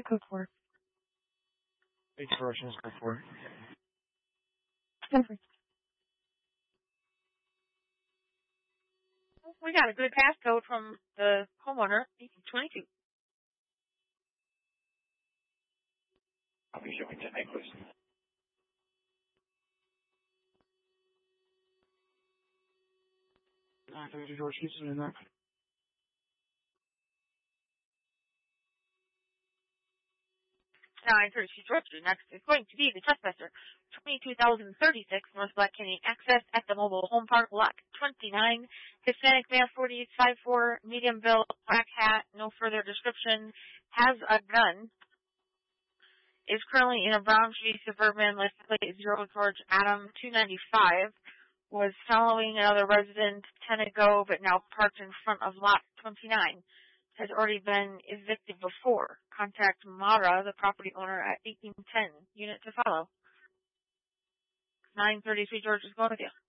the code for? Extortions go for it. We got a good passcode from the homeowner, 1822. I'll be showing 10 please. There's George Houston in that. 932 George Street. Next is going to be the trespasser. 22,036 North Black Canyon access at the mobile home park, lot 29. Hispanic male, 4854, medium build, black hat, no further description. Has a gun. Is currently in a brown Chevy Suburban, license plate 0 George Adam 295. Was following another resident 10 ago, but now parked in front of lot 29. Has already been evicted before. Contact Mara, the property owner, at 1810. Unit to follow. 933 George is going with you.